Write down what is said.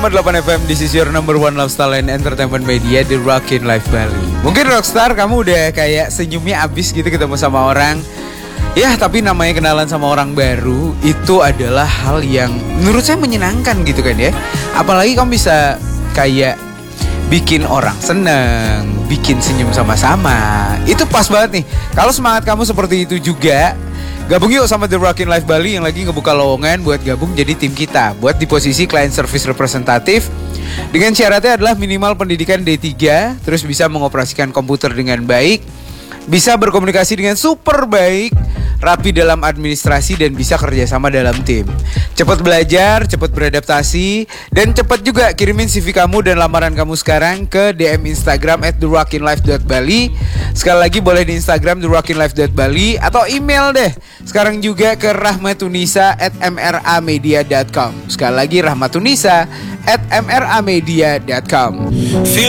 8 FM, this is your number one lifestyle and entertainment media, The Rockin' Life Bali. Mungkin Rockstar kamu udah kayak senyumnya abis gitu ketemu sama orang. Ya, tapi namanya kenalan sama orang baru itu adalah hal yang menurut saya menyenangkan gitu kan ya. Apalagi kamu bisa kayak bikin orang seneng, bikin senyum sama-sama. Itu pas banget nih. Kalau semangat kamu seperti itu juga, gabung yuk sama The Rockin' Life Bali yang lagi ngebuka lowongan buat gabung jadi tim kita. Buat di posisi Client Service Representative. Dengan syaratnya adalah minimal pendidikan D3, terus bisa mengoperasikan komputer dengan baik, bisa berkomunikasi dengan super baik, rapi dalam administrasi, dan bisa kerjasama dalam tim. Cepat belajar, cepat beradaptasi, dan cepat juga kirimin CV kamu dan lamaran kamu sekarang ke DM Instagram @therockinlife.bali. Sekali lagi boleh di Instagram therockinlife.bali atau email deh sekarang juga ke rahmatunisa@mramedia.com. Sekali lagi rahmatunisa@mramedia.com.